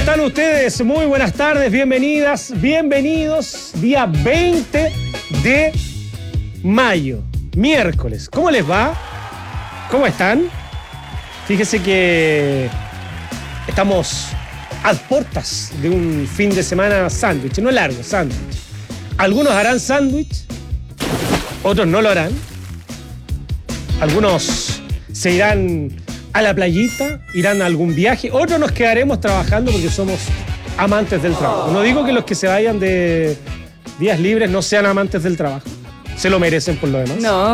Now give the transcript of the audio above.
están ustedes? Muy buenas tardes, bienvenidas, bienvenidos. Día 20 de mayo, miércoles. ¿Cómo les va? ¿Cómo están? Fíjese que estamos a puertas de un fin de semana sándwich, no largo, sándwich. Algunos harán sándwich, otros no lo harán. Algunos se irán a la playita, irán a algún viaje, otros nos quedaremos trabajando porque somos amantes del trabajo. No digo que los que se vayan de días libres no sean amantes del trabajo, se lo merecen por lo demás. No.